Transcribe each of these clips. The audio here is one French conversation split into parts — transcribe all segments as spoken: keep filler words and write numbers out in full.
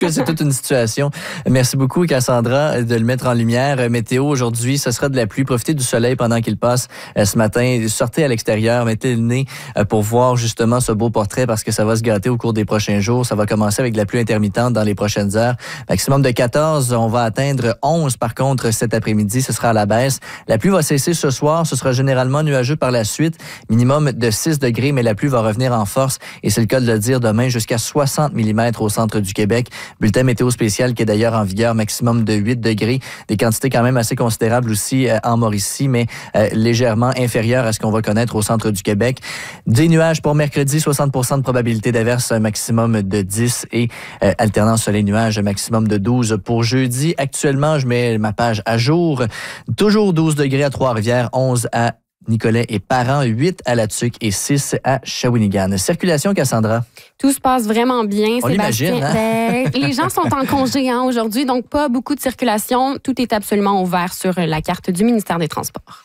C'est toute une situation. Merci beaucoup, Cassandra, de le mettre en lumière. Météo, aujourd'hui, ce sera de la pluie. Profitez du soleil pendant qu'il passe ce matin. Sortez à l'extérieur, mettez le nez pour voir justement ce beau portrait parce que ça va se gâter au cours des prochains jours. Ça va commencer avec de la pluie intermittente dans les prochaines heures. Maximum de quatorze. On va atteindre onze, par contre, cet après-midi. Ce sera à la baisse. La pluie va cesser ce soir. Ce sera généralement nuageux par la suite. Minimum de six degrés, mais la pluie va revenir en force. Et c'est le cas de le dire demain, jusqu'à soixante millimètres au centre du Québec. Bulletin météo spécial qui est d'ailleurs en vigueur, maximum de huit degrés. Des quantités quand même assez considérables aussi euh, en Mauricie, mais euh, légèrement inférieures à ce qu'on va connaître au centre du Québec. Des nuages pour mercredi, soixante pour cent de probabilité d'averse, un maximum de dix et euh, alternance soleil-nuage, un maximum de douze pour jeudi. Actuellement, je mets ma page à jour. Toujours douze degrés à Trois-Rivières, onze à Nicolet et Parent, huit à La Tuque et six à Shawinigan. Circulation, Cassandra? Tout se passe vraiment bien, On Sébastien. l'imagine, hein? Ben, les gens sont en congé hein, aujourd'hui, donc pas beaucoup de circulation. Tout est absolument ouvert sur la carte du ministère des Transports.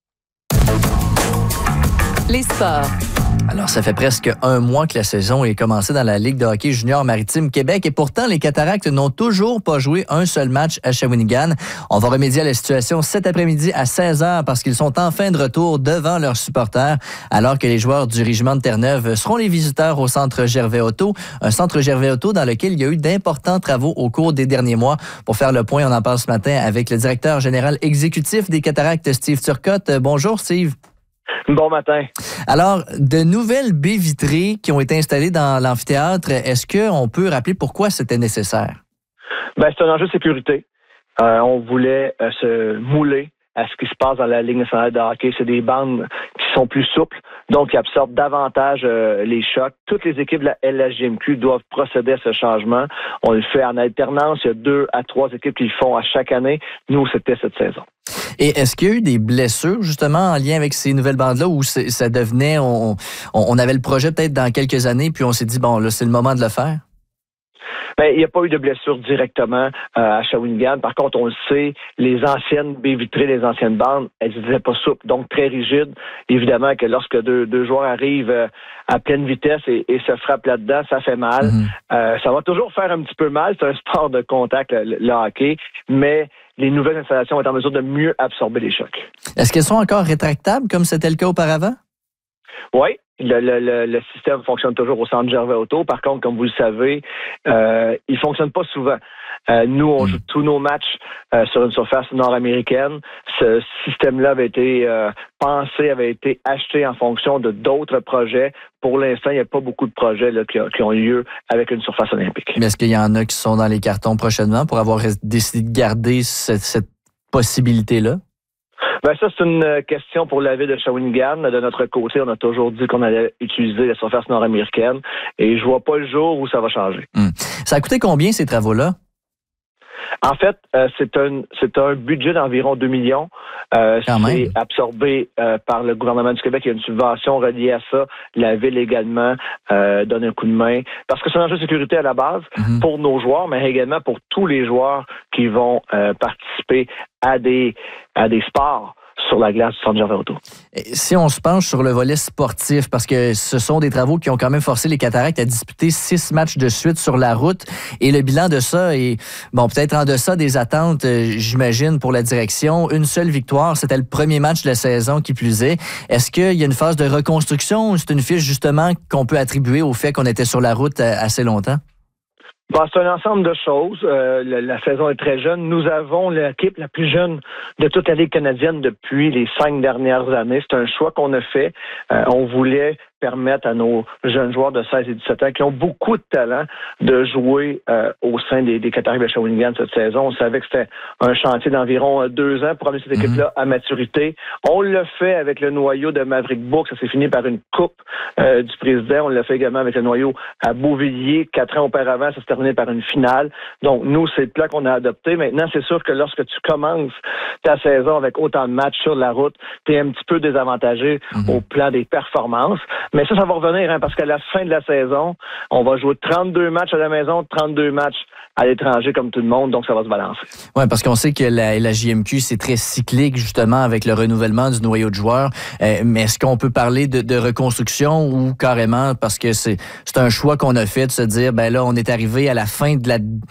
Les sports. Alors, ça fait presque un mois que la saison est commencée dans la Ligue de hockey junior maritime Québec et pourtant, les Cataractes n'ont toujours pas joué un seul match à Shawinigan. On va remédier à la situation cet après-midi à seize heures parce qu'ils sont enfin de retour devant leurs supporters alors que les joueurs du régiment de Terre-Neuve seront les visiteurs au centre Gervais-Auto, un centre Gervais-Auto dans lequel il y a eu d'importants travaux au cours des derniers mois. Pour faire le point, on en parle ce matin avec le directeur général exécutif des Cataractes, Steve Turcotte. Bonjour, Steve. Bon matin. Alors, de nouvelles baies vitrées qui ont été installées dans l'amphithéâtre, est-ce qu'on peut rappeler pourquoi c'était nécessaire? Ben, c'est un enjeu de sécurité. Euh, on voulait euh, se mouler à ce qui se passe dans la Ligue nationale de hockey. C'est des bandes qui sont plus souples, donc qui absorbent davantage euh, les chocs. Toutes les équipes de la L H J M Q doivent procéder à ce changement. On le fait en alternance. Il y a deux à trois équipes qui le font à chaque année. Nous, c'était cette saison. Et est-ce qu'il y a eu des blessures, justement, en lien avec ces nouvelles bandes-là, où ça devenait, on, on avait le projet peut-être dans quelques années, puis on s'est dit, bon, là, c'est le moment de le faire? Ben, il n'y a pas eu de blessure directement euh, à Shawinigan. Par contre, on le sait, les anciennes baies vitrées, les anciennes bandes, elles n'étaient pas souples, donc très rigides. Évidemment que lorsque deux, deux joueurs arrivent euh, à pleine vitesse et, et se frappent là-dedans, ça fait mal. Mm-hmm. Euh, ça va toujours faire un petit peu mal. C'est un sport de contact, le, le hockey, mais les nouvelles installations vont être en mesure de mieux absorber les chocs. Est-ce qu'elles sont encore rétractables comme c'était le cas auparavant? Oui. Le, le, le, le système fonctionne toujours au centre Gervais-Auto. Par contre, comme vous le savez, euh, il fonctionne pas souvent. Euh, nous, on joue tous nos matchs euh, sur une surface nord-américaine. Ce système-là avait été euh, pensé, avait été acheté en fonction de d'autres projets. Pour l'instant, il n'y a pas beaucoup de projets là, qui, qui ont lieu avec une surface olympique. Mais est-ce qu'il y en a qui sont dans les cartons prochainement pour avoir décidé de garder cette, cette possibilité-là? Ben ça, c'est une question pour la ville de Shawinigan. De notre côté, on a toujours dit qu'on allait utiliser la surface nord-américaine et je vois pas le jour où ça va changer. Hum. Ça a coûté combien, ces travaux-là? En fait, euh, c'est un c'est un budget d'environ deux millions. Euh, c'est absorbé euh, par le gouvernement du Québec. Il y a une subvention reliée à ça. La ville également euh, donne un coup de main. Parce que c'est un enjeu de sécurité à la base mm-hmm. pour nos joueurs, mais également pour tous les joueurs qui vont euh, participer à des à des sports sur la glace du centre Gervais-Auto. Si on se penche sur le volet sportif, parce que ce sont des travaux qui ont quand même forcé les Cataractes à disputer six matchs de suite sur la route, et le bilan de ça est, bon, peut-être en deçà des attentes, j'imagine, pour la direction. Une seule victoire, c'était le premier match de la saison qui plus est. Est-ce qu'il y a une phase de reconstruction ou c'est une fiche, justement, qu'on peut attribuer au fait qu'on était sur la route assez longtemps? Bon, c'est un ensemble de choses. Euh, la, la saison est très jeune. Nous avons l'équipe la plus jeune de toute la Ligue canadienne depuis les cinq dernières années. C'est un choix qu'on a fait. Euh, on voulait permettre à nos jeunes joueurs de seize et dix-sept ans qui ont beaucoup de talent de jouer euh, au sein des, des Cataractes de Shawinigan cette saison. On savait que c'était un chantier d'environ deux ans pour amener cette équipe-là à maturité. On l'a fait avec le noyau de Maverick Book. Ça s'est fini par une coupe euh, du président. On l'a fait également avec le noyau à Beauvilliers. Quatre ans auparavant, ça s'est terminé par une finale. Donc, nous, c'est le plan qu'on a adopté. Maintenant, c'est sûr que lorsque tu commences ta saison avec autant de matchs sur la route, tu es un petit peu désavantagé mm-hmm. au plan des performances. Mais ça, ça va revenir, hein, parce qu'à la fin de la saison, on va jouer trente-deux matchs à la maison, trente-deux matchs à l'étranger comme tout le monde, donc ça va se balancer. Oui, parce qu'on sait que la, la J M Q, c'est très cyclique, justement, avec le renouvellement du noyau de joueurs. Euh, mais est-ce qu'on peut parler de, de reconstruction ou carrément, parce que c'est, c'est un choix qu'on a fait de se dire, ben là, on est arrivé à la fin de la